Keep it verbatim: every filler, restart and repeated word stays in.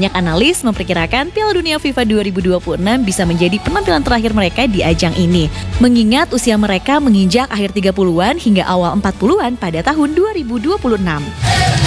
Banyak analis memperkirakan Piala Dunia FIFA dua ribu dua puluh enam bisa menjadi penampilan terakhir mereka di ajang ini. Mengingat usia mereka menginjak akhir tiga puluhan hingga awal empat puluhan pada tahun dua ribu dua puluh enam.